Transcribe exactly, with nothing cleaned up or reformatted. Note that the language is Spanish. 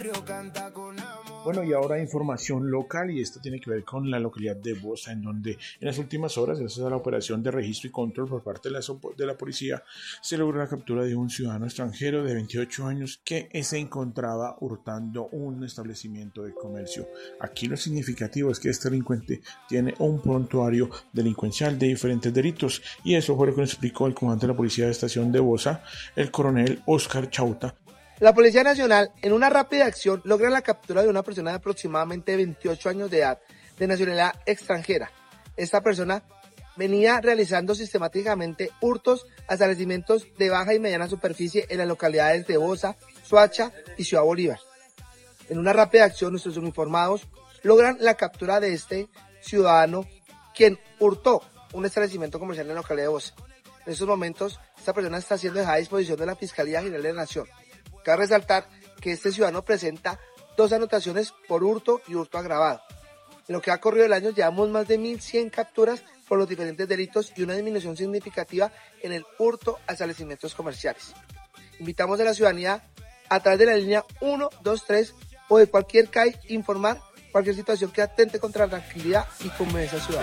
Bueno, y ahora información local, y esto tiene que ver con la localidad de Bosa, en donde en las últimas horas, gracias a la operación de registro y control por parte de la, de la policía, se logró la captura de un ciudadano extranjero de veintiocho años que se encontraba hurtando un establecimiento de comercio. Aquí lo significativo es que este delincuente tiene un prontuario delincuencial de diferentes delitos, y eso fue lo que nos explicó el comandante de la policía de estación de Bosa, el coronel Oscar Chauta. La Policía Nacional, en una rápida acción, logra la captura de una persona de aproximadamente veintiocho años de edad, de nacionalidad extranjera. Esta persona venía realizando sistemáticamente hurtos a establecimientos de baja y mediana superficie en las localidades de Bosa, Soacha y Ciudad Bolívar. En una rápida acción, nuestros uniformados logran la captura de este ciudadano, quien hurtó un establecimiento comercial en la localidad de Bosa. En estos momentos, esta persona está siendo dejada a disposición de la Fiscalía General de la Nación. Cabe resaltar que este ciudadano presenta dos anotaciones por hurto y hurto agravado. En lo que ha corrido el año llevamos más de mil cien capturas por los diferentes delitos y una disminución significativa en el hurto a establecimientos comerciales. Invitamos a la ciudadanía a través de la línea uno dos tres o de cualquier C A I informar cualquier situación que atente contra la tranquilidad y convivencia ciudadana.